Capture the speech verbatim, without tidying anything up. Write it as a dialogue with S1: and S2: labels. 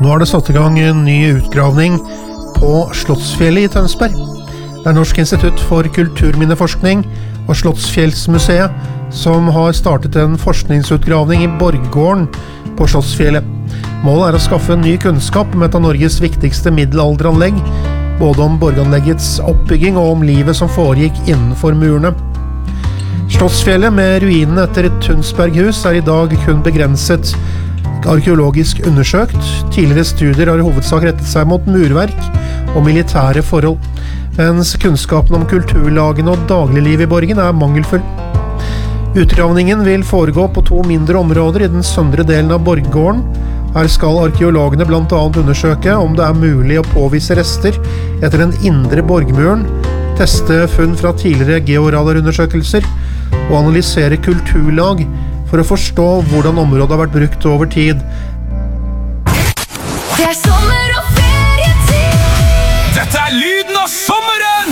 S1: Nå har det satt i gang en ny utgravning på Slottsfjellet i Tønsberg. Det er Norsk institutt for kulturminneforskning og Slottsfjellsmuseet som har startet en forskningsutgravning i Borggården på Slottsfjellet. Målet er å skaffe ny kunnskap om et av Norges viktigste middelalderanlegg, både om borganleggets oppbygging og om livet som foregikk innenfor murene. Slottsfjellet med ruinene etter et Tunsberghus er i dag kun begrenset arkeologisk undersøkt. Tidligere studier har i hovedsak rettet seg mot murverk og militære forhold, mens kunnskapen om kulturlagene og dagligliv i borgen er mangelfull. Utgravningen vil foregå på to mindre områder i den søndre delen av Borggården. Her skal arkeologene blant annet undersøke om det er mulig å påvise rester etter den indre borgmuren, teste funn fra tidligere georadarundersøkelser og analysere kulturlag for å forstå hvordan området har vært brukt over tid.
S2: Det er sommer og